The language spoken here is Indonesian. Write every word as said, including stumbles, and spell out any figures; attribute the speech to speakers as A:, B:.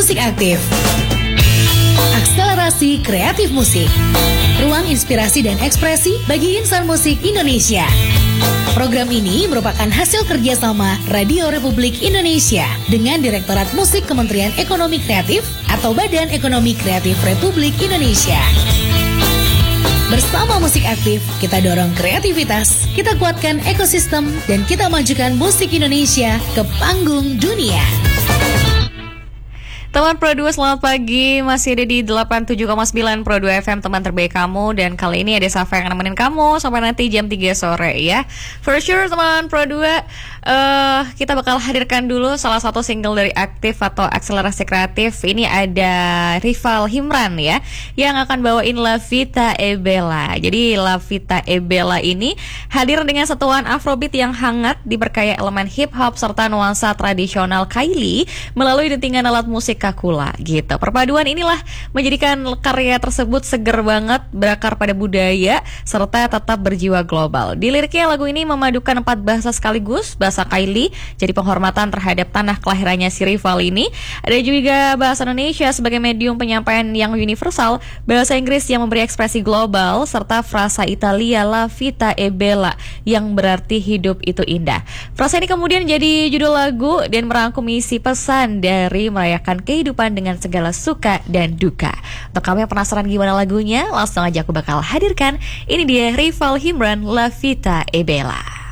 A: Musik Aktif. Akselerasi kreatif musik. Ruang inspirasi dan ekspresi bagi insan musik Indonesia. Program ini merupakan hasil kerjasama Radio Republik Indonesia dengan Direktorat Musik Kementerian Ekonomi Kreatif atau Badan Ekonomi Kreatif Republik Indonesia. Bersama Musik Aktif, kita dorong kreativitas, kita kuatkan ekosistem, dan kita majukan musik Indonesia ke panggung dunia.
B: Teman Pro dua, selamat pagi. Masih ada di delapan puluh tujuh koma sembilan Pro dua F M, teman terbaik kamu. Dan kali ini ada Safa yang nemenin kamu sampai nanti jam tiga sore ya. For sure teman Pro dua, uh, kita bakal hadirkan dulu salah satu single dari Aktif atau Akselerasi Kreatif. Ini ada Rival Himran ya, yang akan bawain La Vita e Bella. Jadi La Vita e Bella ini hadir dengan satuan Afrobeat yang hangat, diberkaya elemen hip hop serta nuansa tradisional Kaili melalui dentingan alat musik Kakula gitu. Perpaduan inilah menjadikan karya tersebut seger banget, berakar pada budaya serta tetap berjiwa global. Di liriknya lagu ini memadukan empat bahasa sekaligus, bahasa Kaili jadi penghormatan terhadap tanah kelahirannya si Rival ini. Ada juga bahasa Indonesia sebagai medium penyampaian yang universal, bahasa Inggris yang memberi ekspresi global, serta frasa Italia La Vita e Bella yang berarti hidup itu indah. Frasa ini kemudian jadi judul lagu dan merangkum isi pesan dari merayakan kehidupan dengan segala suka dan duka. Untuk kamu yang penasaran gimana lagunya, langsung aja aku bakal hadirkan. Ini dia Rival Himran, La Vita e Bella.